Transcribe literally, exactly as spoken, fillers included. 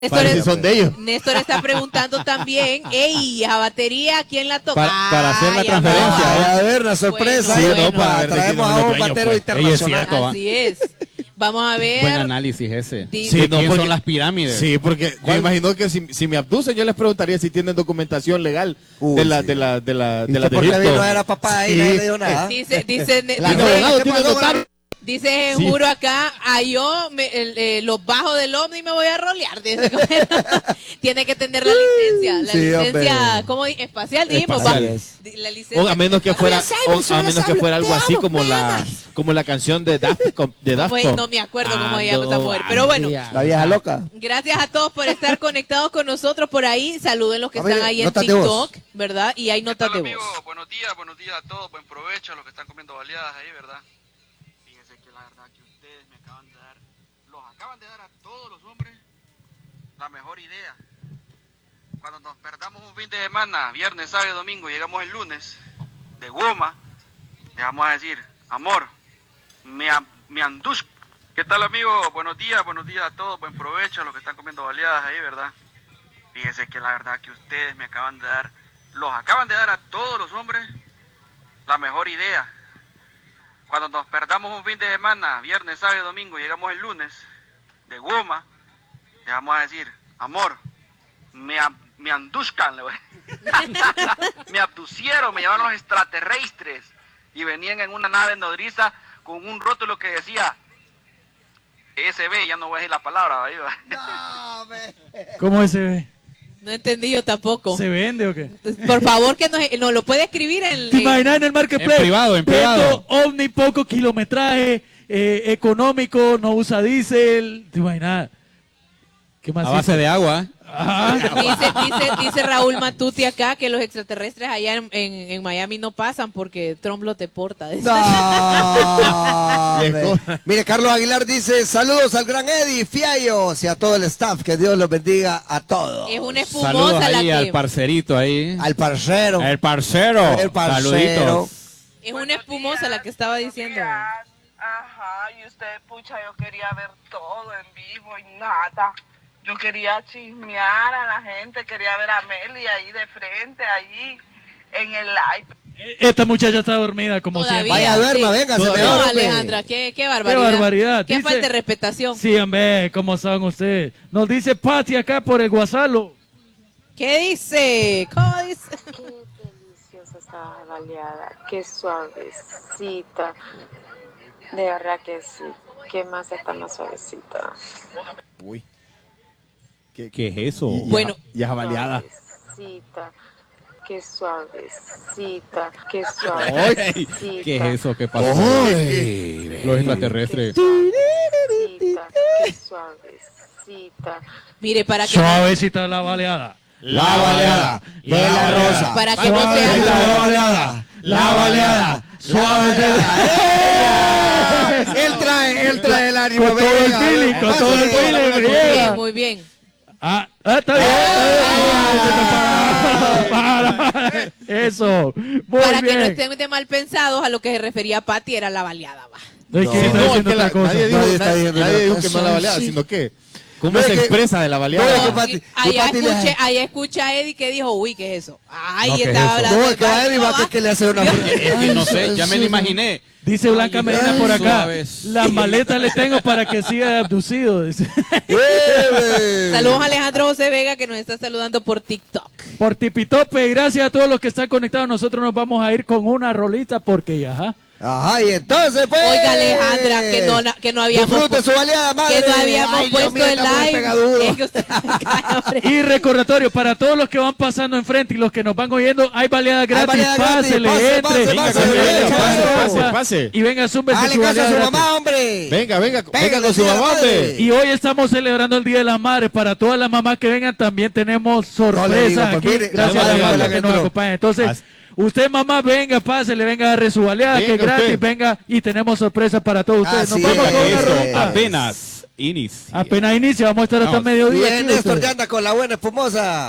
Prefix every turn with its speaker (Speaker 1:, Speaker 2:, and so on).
Speaker 1: Néstor, es,
Speaker 2: son de ellos.
Speaker 1: Néstor está preguntando también, ey, ¿a batería quién la toca?
Speaker 3: Para, para hacer la
Speaker 1: Ay,
Speaker 3: transferencia.
Speaker 1: amor.
Speaker 4: A ver, la sorpresa.
Speaker 1: Bueno,
Speaker 4: Sí,
Speaker 1: bueno.
Speaker 4: no, para, traemos a un batero internacional.
Speaker 3: cierto,
Speaker 1: Así es. Vamos a ver.
Speaker 3: Buen análisis ese.
Speaker 1: Di-
Speaker 2: Sí,
Speaker 3: ¿De
Speaker 2: no,
Speaker 3: quién
Speaker 2: porque-
Speaker 3: son las pirámides?
Speaker 2: Sí, porque yo imagino que si, si me abducen, yo les preguntaría si tienen documentación legal
Speaker 4: Uy,
Speaker 2: de la
Speaker 4: sí.
Speaker 2: de la de la
Speaker 4: ¿Y
Speaker 2: de la
Speaker 4: usted
Speaker 2: de
Speaker 4: por qué
Speaker 2: Egipto.
Speaker 4: vino? Era papá y
Speaker 2: Sí.
Speaker 4: nadie le dio nada.
Speaker 1: Dice, dice,
Speaker 4: La
Speaker 1: dice,
Speaker 2: abogado
Speaker 4: ¿qué
Speaker 2: tiene
Speaker 4: pasó,
Speaker 2: notario.
Speaker 1: dice
Speaker 2: Sí.
Speaker 1: juro acá, a yo me, el, eh, los bajos del ovni y me voy a rolear. Dice, tiene que tener la licencia, la
Speaker 4: Sí,
Speaker 1: licencia,
Speaker 4: hombre.
Speaker 1: ¿cómo di- espacial dijimos?
Speaker 2: Espacial.
Speaker 1: Va.
Speaker 4: Es.
Speaker 1: Di- La licencia.
Speaker 2: O a menos que fuera,
Speaker 4: Simon,
Speaker 2: o
Speaker 4: solo
Speaker 2: a menos que
Speaker 4: sabe,
Speaker 2: fuera algo
Speaker 4: te
Speaker 2: así
Speaker 4: amo,
Speaker 2: como la
Speaker 4: penas.
Speaker 2: como la canción de Daft Com- de Daft
Speaker 1: Pues,
Speaker 2: Punk.
Speaker 1: no me acuerdo cómo se
Speaker 2: Ando
Speaker 1: llama esa mujer, pero bueno.
Speaker 4: La vieja loca.
Speaker 1: Gracias a todos por estar conectados con nosotros por ahí. Saluden los que
Speaker 4: A ver,
Speaker 1: están ahí en
Speaker 4: notas de voz.
Speaker 1: TikTok, ¿verdad? Y hay
Speaker 5: ¿Qué
Speaker 1: notas
Speaker 5: tal,
Speaker 1: de
Speaker 5: amigos?
Speaker 1: voz.
Speaker 5: Buenos días, buenos días a todos, buen provecho a los que están comiendo baleadas ahí, ¿verdad? Fíjense que la verdad que ustedes me acaban de dar, los acaban de dar a todos los hombres la mejor idea. Cuando nos perdamos un fin de semana, viernes, sábado y domingo, llegamos el lunes, de goma, le vamos a decir, amor, me, a- me anduz. ¿Qué tal, amigos? Buenos días, buenos días a todos, buen provecho a los que están comiendo baleadas ahí, ¿verdad? Fíjense que la verdad que ustedes me acaban de dar, los acaban de dar a todos los hombres la mejor idea. Cuando nos perdamos un fin de semana, viernes, sábado y domingo, llegamos el lunes, de goma, le vamos a decir, amor, me, a- me anduzcan, le voy a- me abducieron, me llevaron los extraterrestres y venían en una nave nodriza con un rótulo que decía S B, ya no voy a decir la palabra, ahí va.
Speaker 4: No, me-
Speaker 6: ¿Cómo se ve?
Speaker 1: No entendí yo tampoco.
Speaker 6: ¿Se vende o qué?
Speaker 1: Por favor, que nos, nos lo puede escribir en...
Speaker 6: ¿Te
Speaker 1: en-
Speaker 6: imaginas en el marketplace?
Speaker 3: En privado, en privado.
Speaker 6: Poco ovni, poco kilometraje, eh, económico, no usa diésel. ¿Te imaginas? ¿Qué más?
Speaker 3: A base de agua.
Speaker 6: Ajá.
Speaker 1: Dice, dice, dice Raúl Matuti acá que los extraterrestres allá en, en, en Miami no pasan porque Trump lo te porta. Dice.
Speaker 4: No, me- Mire, Carlos Aguilar dice, saludos al gran Eddie, Fiallos y a todo el staff, que Dios los bendiga a todos.
Speaker 1: Es una
Speaker 3: Saludos
Speaker 1: espumosa la
Speaker 3: ahí
Speaker 1: que...
Speaker 3: al parcerito ahí.
Speaker 4: Al parcero.
Speaker 3: El parcero.
Speaker 4: El parcero.
Speaker 3: Saluditos.
Speaker 1: Es una espumosa la que estaba diciendo.
Speaker 7: Ajá, y usted, pucha, yo quería ver todo en vivo y nada. Yo quería chismear a la gente, quería ver a Meli ahí de frente, ahí en el live.
Speaker 6: Esta muchacha está dormida como
Speaker 1: Todavía,
Speaker 6: siempre.
Speaker 4: Vaya, duerma,
Speaker 1: sí.
Speaker 4: venga, se me
Speaker 1: No,
Speaker 4: duerme.
Speaker 1: Alejandra, qué, qué barbaridad.
Speaker 6: Qué barbaridad.
Speaker 1: Qué
Speaker 6: Dice-
Speaker 1: falta de respetación.
Speaker 6: Sí, hombre, ¿cómo saben ustedes? Nos dice Patti acá por el Guasalo.
Speaker 1: ¿Qué dice? ¿Cómo dice?
Speaker 8: Qué deliciosa esa baleada, qué suavecita. De verdad que sí. ¿Qué más está más suavecita?
Speaker 2: Uy. ¿Qué,
Speaker 3: ¿Qué es eso?
Speaker 2: Y- y-
Speaker 1: Bueno.
Speaker 2: y es baleada.
Speaker 8: Suavecita. Qué suavecita. Qué
Speaker 3: Ay,
Speaker 8: suavecita.
Speaker 3: ¿Qué es eso? ¿Qué pasa?
Speaker 2: Uy.
Speaker 3: Los extraterrestres.
Speaker 8: Suavecita. Qué suavecita.
Speaker 1: Mire, para que,
Speaker 6: Suavecita la baleada.
Speaker 2: La baleada
Speaker 4: de la rosa.
Speaker 1: para que no
Speaker 4: Suavecita
Speaker 1: sea...
Speaker 4: la baleada. La baleada. Suavecita. Él trae, él trae el ánimo.
Speaker 6: Con todo el
Speaker 4: venga,
Speaker 6: feeling, con todo el
Speaker 4: pásale.
Speaker 6: feeling,
Speaker 1: Muy
Speaker 6: llega.
Speaker 1: bien, muy bien.
Speaker 6: Ah, ah, está bien. Para, para. Eso. Muy
Speaker 1: Para que no
Speaker 6: bien.
Speaker 1: estén de mal pensados, a lo que se refería Pati era la baleada. Va.
Speaker 6: No, es que
Speaker 4: No,
Speaker 6: está
Speaker 2: No, es
Speaker 6: diciendo
Speaker 2: que la-
Speaker 6: otra cosa.
Speaker 2: nadie dijo,
Speaker 4: Nadie está
Speaker 2: nadie-
Speaker 4: diciendo
Speaker 2: nadie
Speaker 4: otra
Speaker 2: dijo que
Speaker 4: cosa.
Speaker 2: no la baleada,
Speaker 4: Sí.
Speaker 2: sino que cómo
Speaker 4: No, es
Speaker 2: se
Speaker 4: que-
Speaker 2: expresa de la baleada.
Speaker 4: No, es
Speaker 1: No,
Speaker 4: que Pati-
Speaker 1: y-
Speaker 4: que
Speaker 1: allá,
Speaker 4: Pati le-
Speaker 1: escuché, allá escuché a Eddie que dijo, uy, ¿qué es eso? Ay,
Speaker 3: No, ¿qué es
Speaker 1: estaba
Speaker 3: eso?
Speaker 1: hablando.
Speaker 4: No,
Speaker 1: de
Speaker 4: es que a Eddie va
Speaker 1: Pati,
Speaker 4: a que le hace una...
Speaker 3: Es que no sé, ya me lo imaginé.
Speaker 6: Dice Blanca
Speaker 3: Ay,
Speaker 6: Medina
Speaker 3: ay,
Speaker 6: por acá.
Speaker 3: suaves.
Speaker 6: Las maletas le tengo para que siga abducido. dice.
Speaker 4: ¡Eh!
Speaker 1: Saludos a Alejandro José Vega que nos está saludando por TikTok.
Speaker 6: Por Tipitope, gracias a todos los que están conectados. Nosotros nos vamos a ir con una rolita porque ya. Ajá.
Speaker 4: Ajá, y entonces pues...
Speaker 1: Oiga, Alejandra, que no, que no habíamos,
Speaker 4: Disfrute su baleada, madre.
Speaker 1: que no habíamos
Speaker 4: Ay, Dios
Speaker 1: puesto
Speaker 4: mío,
Speaker 1: el
Speaker 4: está muy
Speaker 1: live.
Speaker 4: pegadudo.
Speaker 1: Es que usted- Ay, hombre.
Speaker 6: Y recordatorio, para todos los que van pasando enfrente y los que nos van oyendo, hay baleada gratis.
Speaker 4: baleada gratis.
Speaker 6: Pásele,
Speaker 4: Pase,
Speaker 6: entre.
Speaker 4: pase,
Speaker 2: Venga,
Speaker 4: pase,
Speaker 2: pase,
Speaker 4: venga,
Speaker 2: pase,
Speaker 4: pase,
Speaker 2: pase, pase.
Speaker 6: Y venga, súbese
Speaker 4: Dale
Speaker 6: su
Speaker 4: caso a
Speaker 6: baleada
Speaker 4: su
Speaker 6: gratis.
Speaker 4: mamá, hombre.
Speaker 2: Venga, venga, venga
Speaker 4: Pégale,
Speaker 2: con su
Speaker 4: sí, a la
Speaker 2: mamá,
Speaker 4: madre.
Speaker 2: hombre.
Speaker 6: Y hoy estamos celebrando el Día de las Madres. Para todas las mamás que vengan también tenemos sorpresas
Speaker 4: No le digo, pues,
Speaker 6: aquí.
Speaker 4: mire,
Speaker 6: Gracias
Speaker 2: la
Speaker 6: a
Speaker 2: madre
Speaker 6: la
Speaker 2: fue la
Speaker 6: que
Speaker 4: que
Speaker 6: nos
Speaker 4: entró.
Speaker 6: acompaña. Entonces,
Speaker 2: As-
Speaker 6: usted mamá, venga, pásele, venga, agarre su baleada que es
Speaker 2: Venga
Speaker 6: gratis,
Speaker 2: usted.
Speaker 6: venga y tenemos sorpresas para todos ustedes. Nos
Speaker 4: Así
Speaker 6: vamos
Speaker 4: es.
Speaker 6: con una
Speaker 4: Eso.
Speaker 6: rolita.
Speaker 3: Apenas inicia.
Speaker 6: Apenas inicia, vamos a estar hasta
Speaker 3: Vamos.
Speaker 6: mediodía.
Speaker 4: Bien,
Speaker 6: aquí
Speaker 4: Néstor
Speaker 6: ustedes.
Speaker 4: ya anda con la buena espumosa.